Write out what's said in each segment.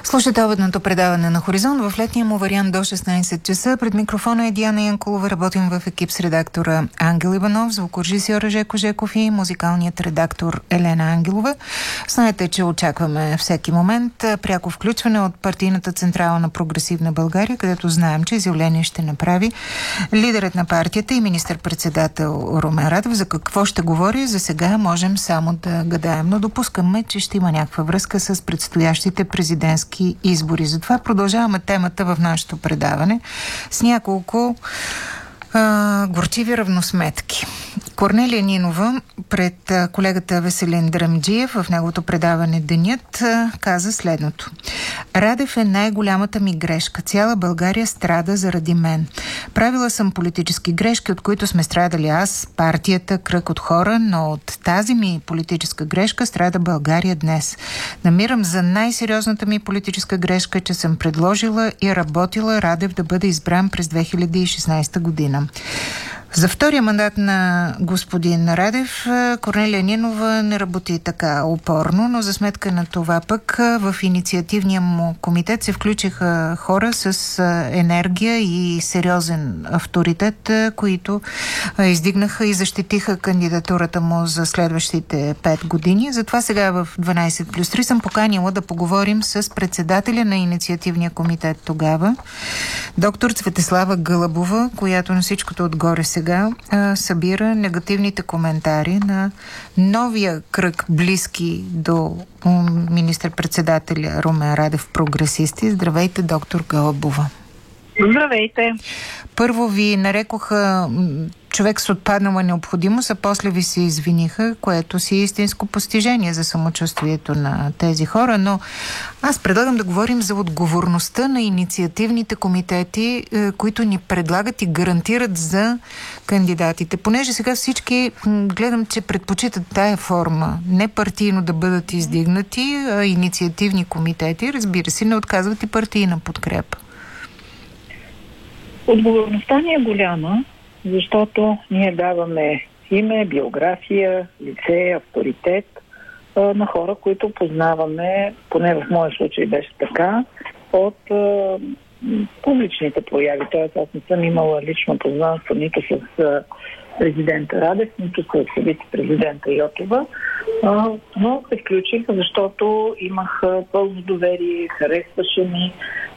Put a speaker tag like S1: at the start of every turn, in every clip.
S1: Слушате обедното предаване на Хоризонт в летния му вариант до 16 часа. Пред микрофона е Диана Янкулова. Работим в екип с редактора Ангел Иванов, звукорежисьора Жеко Жеков и музикалният редактор Елена Ангелова. Знаете, че очакваме всеки момент пряко включване от партийната централа на Прогресивна България, където знаем, че изявление ще направи лидерът на партията и министър-председател Румен Радев. За какво ще говори, за сега можем само да гадаем, но допускаме, че ще има някаква връзка с предстоящите президентски избори. Затова продължаваме темата в нашето предаване с няколко горчиви равносметки. Корнелия Нинова пред колегата Веселин Дръмджиев в неговото предаване Денят каза следното. Радев е най-голямата ми грешка. Цяла България страда заради мен. Правила съм политически грешки, от които сме страдали аз, партията, кръг от хора, но от тази ми политическа грешка страда България днес. Намирам за най-сериозната ми политическа грешка, че съм предложила и работила Радев да бъде избран през 2016 година. За втория мандат на господин Радев Корнелия Нинова не работи така упорно, но за сметка на това пък в инициативния му комитет се включиха хора с енергия и сериозен авторитет, които издигнаха и защитиха кандидатурата му за следващите 5 години. Затова сега в 12+3 съм поканила да поговорим с председателя на инициативния комитет тогава, доктор Цветеслава Гълъбова, която на всичкото отгоре сега събира негативните коментари на новия кръг близки до министър-председателя Румен Радев прогресисти. Здравейте, доктор Гълъбова.
S2: Здравейте.
S1: Първо ви нарекоха човек с отпаднала необходимост, а после ви се извиниха, което си е истинско постижение за самочувствието на тези хора, но аз предлагам да говорим за отговорността на инициативните комитети, които ни предлагат и гарантират за кандидатите. Понеже сега всички гледам, че предпочитат тая форма, не партийно да бъдат издигнати, а инициативни комитети, разбира се, не отказват и партийна подкрепа.
S2: Отговорността ни е голяма, защото ние даваме име, биография, лице, авторитет на хора, които познаваме, поне в моя случай беше така, от публичните прояви. Тоест аз не съм имала лично познанство нито с президента Радев, нито с вице-президента Йотова, но се включих, защото имах пълно доверие, харесваше ми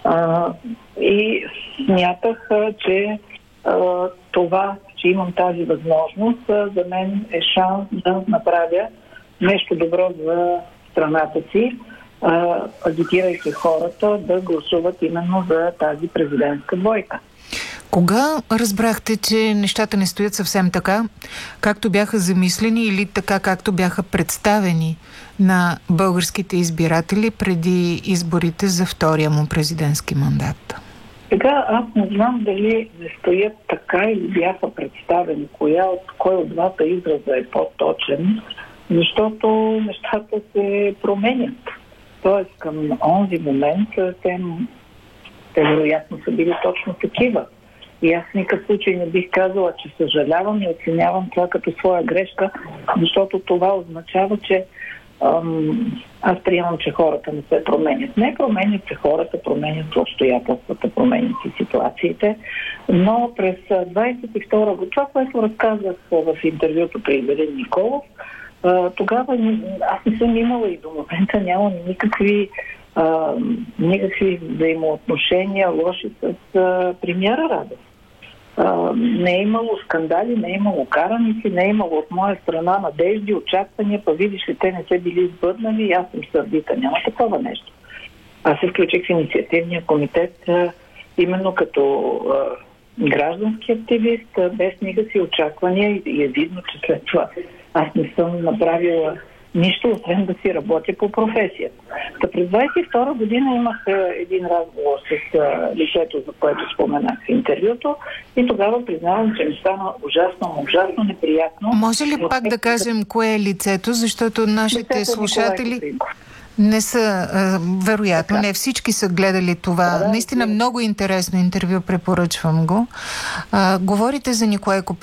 S2: и смятах, че това, че имам тази възможност, за мен е шанс да направя нещо добро за страната си, агитирайки хората да гласуват именно за тази президентска двойка.
S1: Кога разбрахте, че нещата не стоят съвсем така, както бяха замислени или така, както бяха представени на българските избиратели преди изборите за втория му президентски мандат?
S2: Сега аз не знам дали не стоят така или бяха представени. Кой от двата израза е по-точен, защото нещата се променят. Тоест към онзи момент те вероятно са били точно такива. И аз в никакъв случай не бих казала, че съжалявам и оценявам това като своя грешка, защото това означава, че аз приемам, че хората не се променят. Не променят се хората, променят обстоятелствата, променят и ситуациите, но през 22 година, това, което разказах в интервюто при Ивелин Николов, тогава аз не съм имала и до момента нямам никакви взаимоотношения лоши с премиера Радев. Не е имало скандали, не е имало караници, не е имало от моя страна надежди, очаквания, па видиш ли, те не се били сбъднали и аз съм сърдита. Няма такова нещо. Аз се включих в инициативния комитет именно като граждански активист, без никакви очаквания и е видно, че след това аз не съм направила нищо, освен да си работя по професията. Та през 22 година имах един разговор с лицето, за което споменах в интервюто, и тогава признавам, че ми стана ужасно неприятно.
S1: Може ли пак да кажем кое е лицето, защото нашите слушатели не са, вероятно, не всички са гледали това. Наистина много интересно интервю, препоръчвам го. Говорите за Николай